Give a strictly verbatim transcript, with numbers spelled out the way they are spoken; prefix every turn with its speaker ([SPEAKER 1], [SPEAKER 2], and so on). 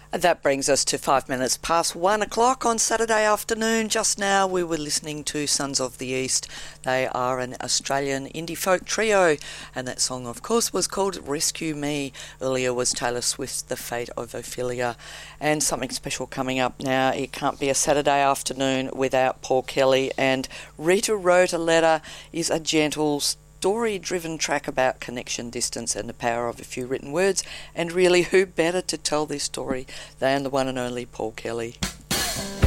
[SPEAKER 1] That brings us to five minutes past one o'clock on Saturday afternoon. Just now we were listening to Sons of the East. They are an Australian indie folk trio, and that song of course was called Rescue Me. Earlier was Taylor Swift's The Fate of Ophelia. And something special coming up now. It can't be a Saturday afternoon without Paul Kelly, and Rita Wrote a Letter is a gentle story-driven track about connection, distance and the power of a few written words, and really who better to tell this story than the one and only Paul Kelly.